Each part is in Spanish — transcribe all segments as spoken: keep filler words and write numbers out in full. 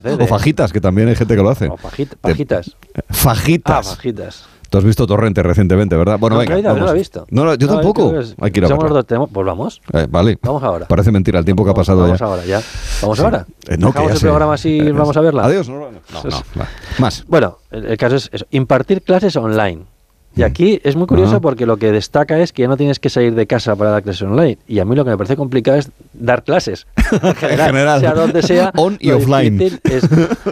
O fajitas, que también hay gente que lo hace. O fajita, fajitas. Te, fajitas. Ah, fajitas. Tú has visto Torrente recientemente, ¿verdad? Bueno, no, venga. No, no lo he visto. No, no, yo no, tampoco. Es, hay que ir a somos verla. los dos, tenemos, pues vamos. Eh, vale. Vamos ahora. Parece mentira el tiempo vamos, que ha pasado vamos ya. Ahora, ya. ¿Vamos sí. ahora? Eh, no, ¿Dejamos que el sé. programa así eh, vamos a verla? Adiós. No, no, no. no, no. Más. Bueno, el, el caso es eso, impartir clases online. Y aquí es muy curioso uh-huh. porque lo que destaca es que ya no tienes que salir de casa para dar clases online. Y a mí lo que me parece complicado es dar clases. En general. En general. Sea donde sea. On y offline. Es,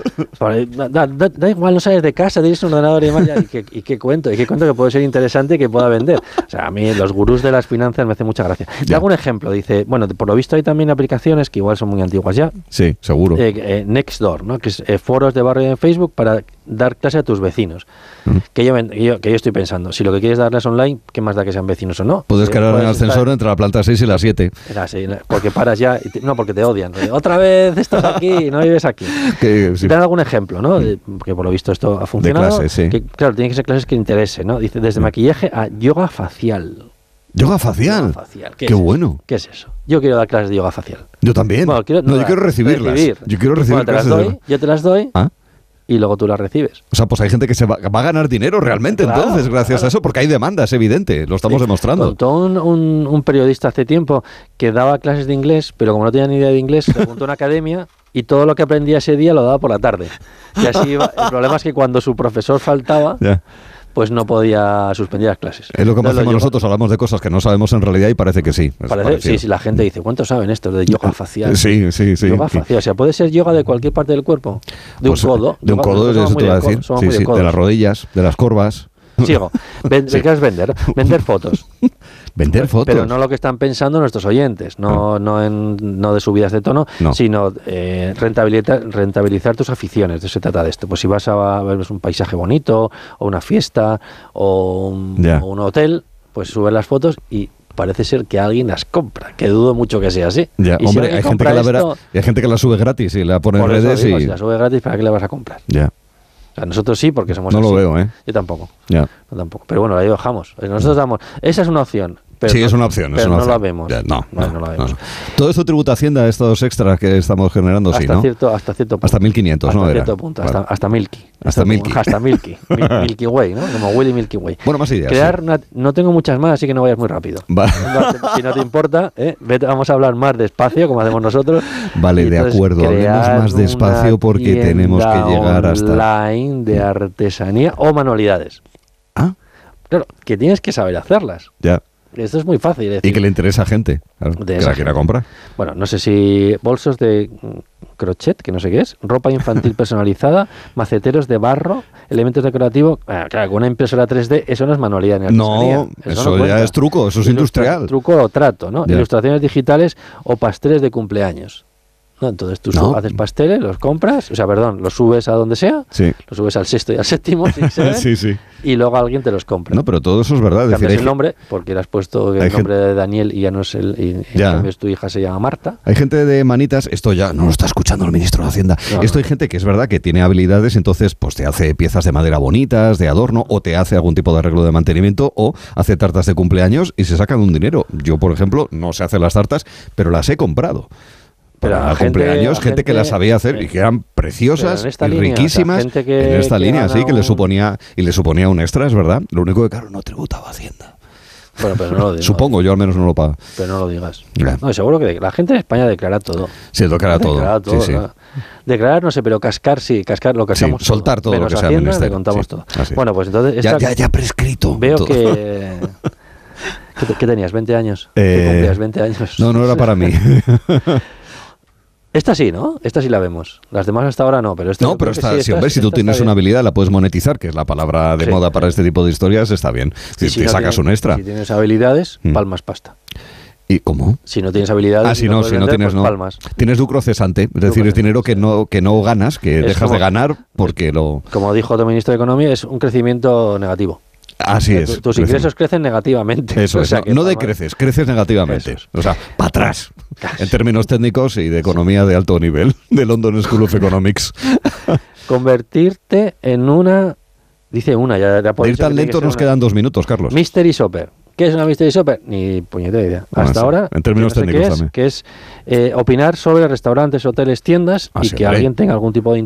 da, da, da igual, no sales de casa, tienes un ordenador y demás. Ya, y, qué, y qué cuento, y qué cuento que puede ser interesante y que pueda vender. O sea, a mí los gurús de las finanzas me hacen mucha gracia. Te hago un ejemplo. Dice, bueno, por lo visto hay también aplicaciones que igual son muy antiguas ya. Sí, seguro. Eh, eh, Nextdoor, ¿no? Que es eh, foros de barrio en Facebook para dar clase a tus vecinos. Mm. Que, yo, que, yo, que yo estoy pensando, si lo que quieres darles online, ¿qué más da que sean vecinos o no? Puedes eh, cargar en el ascensor estar... entre la planta seis y la siete. Era así, porque paras ya, y te, no, porque te odian. Otra vez estás aquí, no vives aquí. Que, sí. Te dan algún ejemplo, ¿no? De, porque por lo visto esto ha funcionado. De clases, sí. Que, claro, tiene que ser clases que interesen, ¿no? Dice, desde mm. maquillaje a yoga facial. ¿Yoga facial? Yoga facial. ¿Qué, Qué es bueno. Eso? ¿Qué es eso? Yo quiero dar clases de yoga facial. Yo también. Bueno, quiero, no, no, yo quiero recibirlas. Recibir. Yo quiero recibir bueno, te las clases doy, de... Yo te las doy. ¿Ah? Y luego tú la recibes. O sea, pues hay gente que se va, va a ganar dinero realmente claro, entonces, gracias claro. a eso, porque hay demanda, es evidente, lo estamos sí. demostrando. Contó un, un, un periodista hace tiempo que daba clases de inglés, pero como no tenía ni idea de inglés, se apuntó a una academia y todo lo que aprendía ese día lo daba por la tarde. Y así iba. El problema es que cuando su profesor faltaba... Yeah. pues no podía suspender las clases. Es lo que hacemos nosotros, hablamos de cosas que no sabemos en realidad y parece que sí. Parece, sí, sí, la gente dice, ¿cuántos saben esto de yoga facial? Sí, sí, sí. Yoga facial, o sea, puede ser yoga de cualquier parte del cuerpo. De pues, un codo. De un codo, eso te iba a decir. Sí, sí, de, de las rodillas, de las corvas. Sigo. Ven, sí. ¿Qué es vender? Vender fotos. Vender fotos. Pero no lo que están pensando nuestros oyentes, no, ah. no, en, no de subidas de tono, no. sino eh, rentabilizar, rentabilizar tus aficiones. De eso se trata de esto. Pues si vas a ver un paisaje bonito, o una fiesta, o un, o un hotel, pues subes las fotos y parece ser que alguien las compra, que dudo mucho que sea así. Ya, y hombre, si hay gente, que la verá, hay gente que la sube gratis y la pone en redes. Digo, y... Si la sube gratis, ¿para qué la vas a comprar? Ya. O sea, nosotros sí, porque somos No así. lo veo, ¿eh? Yo tampoco. Ya. No, tampoco. Pero bueno, ahí bajamos. Nosotros damos... Esa es una opción. Pero sí, no, es una opción. Pero es una no opción. la vemos. Ya, no, no, no, no la vemos. No, no. Todo esto tributa Hacienda, estos extras que estamos generando, hasta sí, ¿no? Cierto, hasta cierto punto. Hasta mil quinientos, ¿no? Hasta Era. cierto punto. Vale. Hasta, hasta Milky. Hasta Milky. Hasta Milky. Milky Way, ¿no? Como Willy Milky Way. Bueno, más ideas. Crear sí. una, no tengo muchas más, así que no vayas muy rápido. Vale. Si no te importa, ¿eh? Vete, vamos a hablar más despacio, como hacemos nosotros. Vale, de acuerdo. Hablemos más despacio porque tenemos que llegar hasta... online de artesanía o manualidades. ¿Ah? Claro, que tienes que saber hacerlas. Ya. Esto es muy fácil. Decir, y que le interesa a gente, claro, que la quiera comprar. Bueno, no sé si bolsos de crochet, que no sé qué es, ropa infantil personalizada, maceteros de barro, elementos decorativos. Ah, claro, con una impresora tres D, eso no es manualidad ni artesanía. No, eso, eso no ya es truco, eso es Ilustra- industrial. Truco o trato, ¿no? Ya. Ilustraciones digitales o pasteles de cumpleaños. ¿No? Entonces tú no. haces pasteles, los compras, o sea, perdón, los subes a donde sea, sí. los subes al sexto y al séptimo, si se ven, sí, sí. y luego alguien te los compra. No, pero todo eso es verdad. Cambias decir, el nombre, porque le has puesto el nombre de Daniel y ya no es el... Y, y en cambio tu hija se llama Marta. Hay gente de manitas, esto ya no lo está escuchando el ministro de Hacienda, no, esto no. Hay gente que es verdad que tiene habilidades, entonces pues te hace piezas de madera bonitas, de adorno, o te hace algún tipo de arreglo de mantenimiento, o hace tartas de cumpleaños y se sacan un dinero. Yo, por ejemplo, no sé hacer las tartas, pero las he comprado. Pero para a cumpleaños, gente, gente que las sabía hacer eh, y que eran preciosas y línea, riquísimas. O sea, que, en esta que línea, sí, que un... le suponía y le suponía un extra, es verdad. Lo único que, claro, no tributaba Hacienda. Bueno, pero no lo digas. Supongo, yo al menos no lo pago. Pero no lo digas. Yeah. No, seguro que la gente en España declara todo. Sí, declara todo. Declara todo sí, sí. ¿no? Declarar no sé, pero cascar sí, cascar lo cascamos. Sí, soltar todo, todo lo que sea Hacienda, menester. Le contamos sí, todo. así. Bueno, pues entonces... Ya, esta... ya, ya prescrito. Veo todo. que... ¿Qué, ¿Qué tenías? ¿veinte años? Eh... ¿Qué cumplías? ¿veinte años? No, no era para mí. Esta sí, ¿no? Esta sí la vemos. Las demás hasta ahora no, pero esta no, pero esta, sí, si, esta, hombre, esta, si tú esta tienes una habilidad, la puedes monetizar, que es la palabra de sí, moda para sí. este tipo de historias, está bien. Si, si te no sacas tienes, un extra. Si tienes habilidades, mm. palmas pasta. ¿Y cómo? Si no tienes habilidades, ah, si no, no, si vender, no tienes, pues no. palmas. Tienes lucro cesante, es decir, lucro es dinero que no que no ganas, que es dejas como, de ganar porque lo... Como dijo el ministro de Economía, es un crecimiento negativo. Así es. Tus crecen. ingresos crecen negativamente. Eso o es, sea, no, que no decreces, creces negativamente. Es. O sea, para atrás, en términos técnicos y de economía de alto nivel, de London School of Economics. Convertirte en una... Dice una, ya, ya de ir tan lento nos una. Quedan dos minutos, Carlos. Mystery shopper. ¿Qué es una mystery shopper? Ni puñetera idea. No, Hasta sí. ahora... En términos no sé técnicos qué es, también. Que es eh, opinar sobre restaurantes, hoteles, tiendas ah, y sí, que hombre. alguien tenga algún tipo de